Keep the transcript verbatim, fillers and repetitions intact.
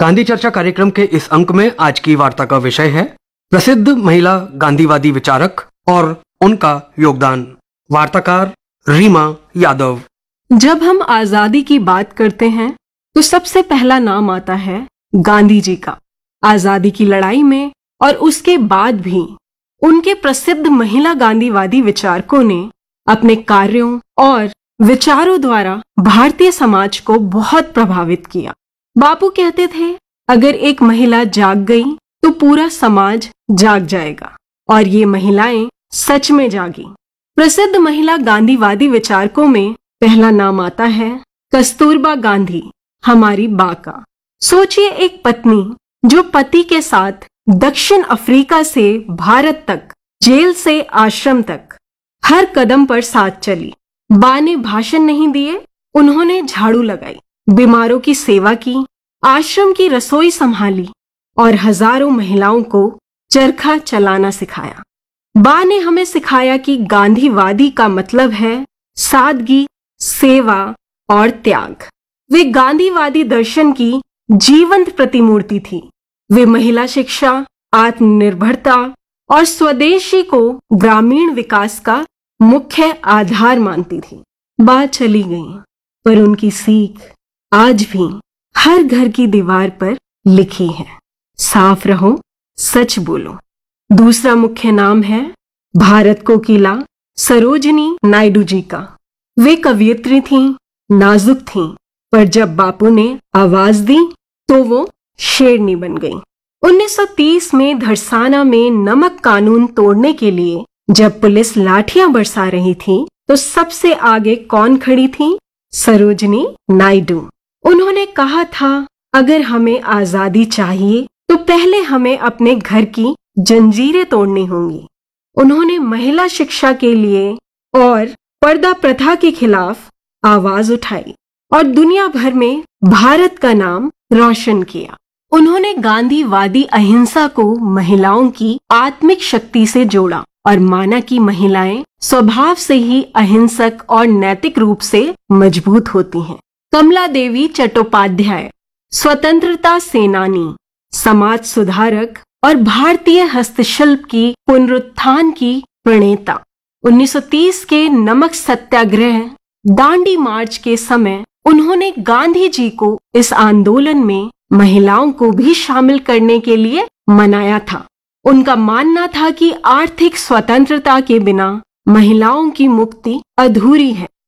गांधी चर्चा कार्यक्रम के इस अंक में आज की वार्ता का विषय है प्रसिद्ध महिला गांधीवादी विचारक और उनका योगदान। वार्ताकार रीमा यादव। जब हम आजादी की बात करते हैं तो सबसे पहला नाम आता है गांधी जी का। आजादी की लड़ाई में और उसके बाद भी उनके प्रसिद्ध महिला गांधीवादी विचारकों ने अपने कार्यों और विचारों द्वारा भारतीय समाज को बहुत प्रभावित किया। बापू कहते थे, अगर एक महिला जाग गई तो पूरा समाज जाग जाएगा, और ये महिलाएं सच में जागी। प्रसिद्ध महिला गांधीवादी विचारकों में पहला नाम आता है कस्तूरबा गांधी, हमारी बा का। सोचिए, एक पत्नी जो पति के साथ दक्षिण अफ्रीका से भारत तक, जेल से आश्रम तक हर कदम पर साथ चली। बा ने भाषण नहीं दिए, उन्होंने झाड़ू लगाई, बीमारों की सेवा की, आश्रम की रसोई संभाली और हजारों महिलाओं को चरखा चलाना सिखाया। बा ने हमें सिखाया कि गांधीवादी का मतलब है सादगी, सेवा और त्याग। वे गांधीवादी दर्शन की जीवंत प्रतिमूर्ति थी। वे महिला शिक्षा, आत्मनिर्भरता और स्वदेशी को ग्रामीण विकास का मुख्य आधार मानती थी। बा चली गई, पर उनकी सीख आज भी हर घर की दीवार पर लिखी है। साफ रहो, सच बोलो। दूसरा मुख्य नाम है भारत कोकिला सरोजिनी नायडू जी का। वे कवयित्री थीं, नाजुक थीं, पर जब बापू ने आवाज दी तो वो शेरनी बन गई। उन्नीस सौ तीस में धरसाना में नमक कानून तोड़ने के लिए जब पुलिस लाठियां बरसा रही थी तो सबसे आगे कौन खड़ी थी? सरोजिनी नायडू। उन्होंने कहा था, अगर हमें आजादी चाहिए तो पहले हमें अपने घर की जंजीरें तोड़नी होंगी। उन्होंने महिला शिक्षा के लिए और पर्दा प्रथा के खिलाफ आवाज उठाई और दुनिया भर में भारत का नाम रोशन किया। उन्होंने गांधीवादी अहिंसा को महिलाओं की आत्मिक शक्ति से जोड़ा और माना कि महिलाएं स्वभाव से ही अहिंसक और नैतिक रूप से मजबूत होती हैं। कमला देवी चट्टोपाध्याय स्वतंत्रता सेनानी, समाज सुधारक और भारतीय हस्तशिल्प की पुनरुत्थान की प्रणेता। उन्नीस सौ तीस के नमक सत्याग्रह दांडी मार्च के समय उन्होंने गांधी जी को इस आंदोलन में महिलाओं को भी शामिल करने के लिए मनाया था। उनका मानना था कि आर्थिक स्वतंत्रता के बिना महिलाओं की मुक्ति अधूरी है।